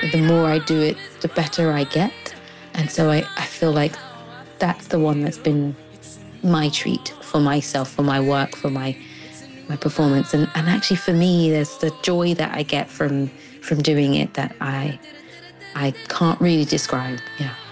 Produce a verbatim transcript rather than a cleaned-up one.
And the more I do it, the better I get. And so I, I feel like that's the one that's been my treat for myself, for my work, for my my performance. And, and actually for me, there's the joy that I get from from doing it that I I can't really describe. Yeah.